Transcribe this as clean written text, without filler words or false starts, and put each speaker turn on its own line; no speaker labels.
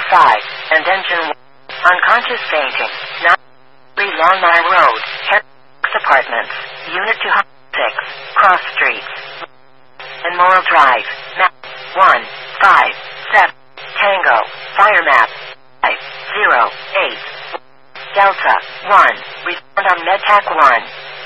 5, and engine 1. Unconscious fainting. 9. Long Mile Road, Head Apartments, Unit 206, Cross Street, and Moral Drive, map 1, 5, 7, Tango, fire map 5, 0, 8, Delta 1, respond on MedTac 1.